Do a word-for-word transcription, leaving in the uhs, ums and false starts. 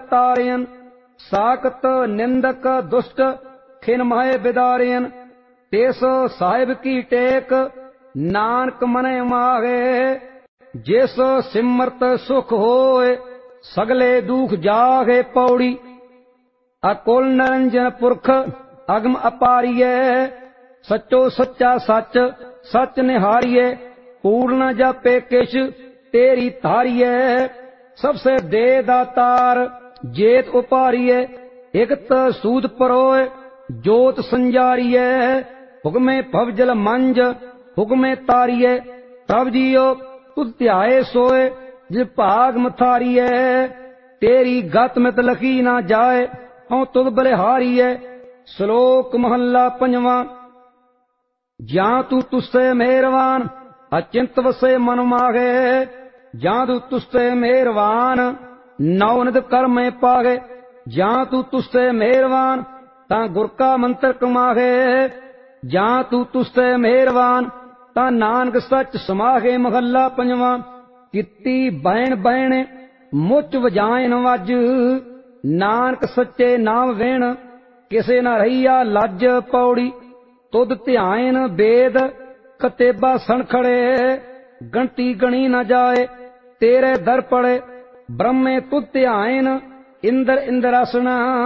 तारयन। साकत निंदक दुष्ट खिन माहे बिदारयन। तेस साहिब की टेक नानक मने मागे। जिस सिमरत सुख होए सगले दुख जागे। पौड़ी अकुल निरंजन पुरख अगम अपारिय। सचो सच्चा सच सच निहारिय। कूड़ न जापे किश तेरी धारिय। सबसे दे दातार जेत उपारिय। इकत सूद परोए जोत संजारिय। हुक्मे भवजल मंज हुक्मे तारिय। प्रभ जियो तुध ध्याए सोए जिस भाग मथारिय। तेरी गत मित लखी ना जाए हूं तुध बलिहारिय। श्लोक महला पंजवा। ज्यां तू तुस्से मेहरबान अचिंत वसे मन मागे। ज्यां तू तुस्से मेहरबान नवनित कर्म पागे। ज्यां तू तुस्से मेहरबान तां गुर का मंत्र कमागे। ज्यां तू तुस्से मेहरबान तां नानक सच समागे। महला पंजवा। कित्ती बैण बैण मुच वजायन वज। नानक सच्चे नाम वेण किसे न रहिया लज। पौड़ी तुद ध्यान वेद कतेबा सणखड़े। गणती गणी न जाए तेरे दर पड़े। ब्रह्मे तुद ध्यान इंद्र इंद्रासना।